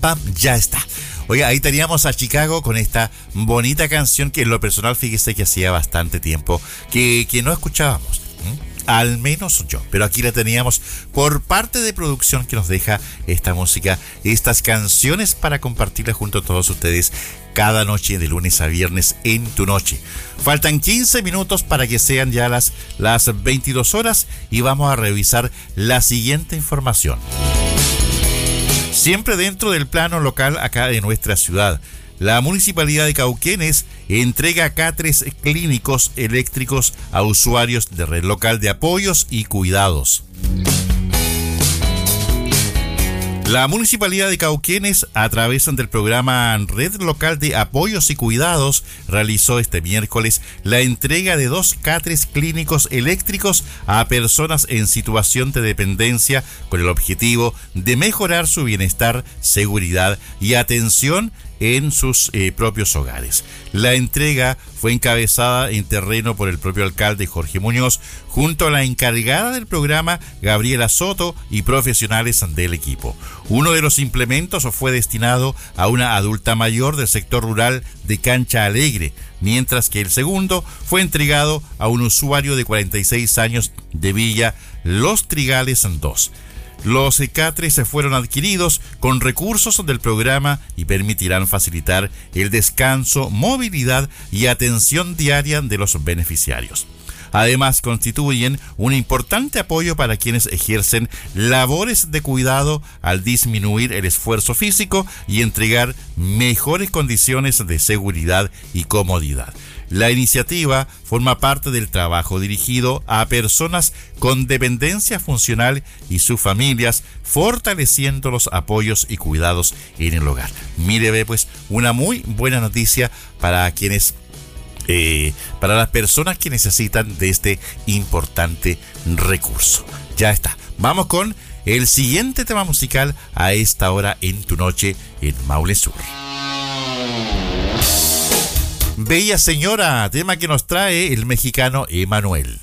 pam, ya está. Oiga, ahí teníamos a Chicago con esta bonita canción que en lo personal, fíjese que hacía bastante tiempo que no escuchábamos. Al menos yo, pero aquí la teníamos por parte de producción que nos deja esta música, estas canciones para compartirlas junto a todos ustedes cada noche de lunes a viernes en tu noche. Faltan 15 minutos para que sean ya las 22 horas y vamos a revisar la siguiente información. Siempre dentro del plano local acá de nuestra ciudad, la Municipalidad de Cauquenes entrega catres clínicos eléctricos a usuarios de red local de apoyos y cuidados. La Municipalidad de Cauquenes, a través del programa Red Local de Apoyos y Cuidados, realizó este miércoles la entrega de 2 catres clínicos eléctricos a personas en situación de dependencia con el objetivo de mejorar su bienestar, seguridad y atención en sus propios hogares. La entrega fue encabezada en terreno por el propio alcalde Jorge Muñoz, junto a la encargada del programa Gabriela Soto y profesionales del equipo. Uno de los implementos fue destinado a una adulta mayor del sector rural de Cancha Alegre, mientras que el segundo fue entregado a un usuario de 46 años de Villa Los Trigales 2. Los catres fueron adquiridos con recursos del programa y permitirán facilitar el descanso, movilidad y atención diaria de los beneficiarios. Además, constituyen un importante apoyo para quienes ejercen labores de cuidado al disminuir el esfuerzo físico y entregar mejores condiciones de seguridad y comodidad. La iniciativa forma parte del trabajo dirigido a personas con dependencia funcional y sus familias, fortaleciendo los apoyos y cuidados en el hogar. Mire, pues, una muy buena noticia para quienes, para las personas que necesitan de este importante recurso. Ya está. Vamos con el siguiente tema musical a esta hora en tu noche en Maule Sur. Bella Señora, tema que nos trae el mexicano Emanuel.